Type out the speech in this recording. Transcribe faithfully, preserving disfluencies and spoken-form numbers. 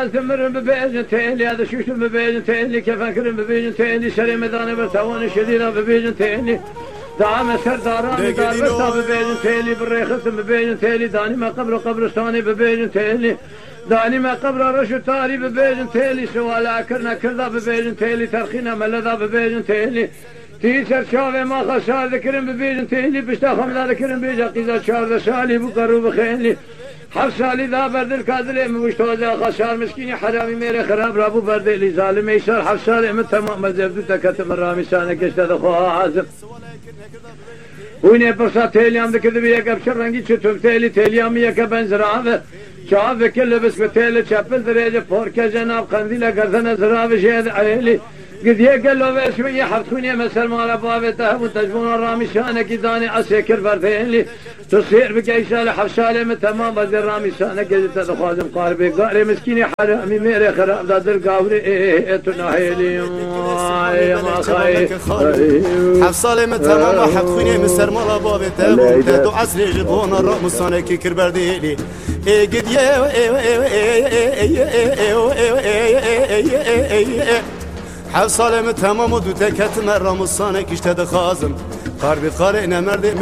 ثمر ببيجن تيلي هذا شوش ببيجن تيلي كيف أكرم ببيجن تيلي شري مداني برتواني شديدة ببيجن تيلي دعم سرداراني دار برتا ببيجن تيلي بالريخص ببيجن تيلي داني ما قبر قبرستاني ببيجن تيلي داني ما قبر رشو تاري ببيجن تيلي سوالا كرنا كردا ببيجن تيلي ترخينا ملدا ببيجن تيلي تيسر شاوه ما خسار ذكرن ببيجن تيلي بشتا خمدا ذكرن بيجا قيزا شارد سالي بقرو بخيلي حف سالی دا بردل کادلی موشتوزا خسار مسکینی حرامی میره خراب رابو بردلی ظالم ایشار حف سالی من تمام مزبدو تکتم رامی سانه کشته دخواه حازم وینه پرسا تیلیام دکرده بی یک ابشر رنگی چطور تیلی تیلیامی یک بنزراوه چاوه کل بس به تیل چپل دریجه پورکه جناب قندیل گردن زراوه شهد عیلی قد يقلوا بشوية حفتوني مثل ما لبابه تهب وتجبون الرامي شانك داني عسيكر بردين لي تصير بقى شالة حفشالة من تمام بدر رامي شانك قد تدخوازم قاربي قاري مسكيني حرامي ميري خراب دادر قاوري ايه تناهيلي يا ما خاي حفشالة من تمام حفتوني مثل ما لبابه تهب تدو عسري جبون الرامي شانك كر بردين لي ايه قد يه حفصالم تمام و دو تکت مرام و سانه کشته دخازم قربی قاره نمرده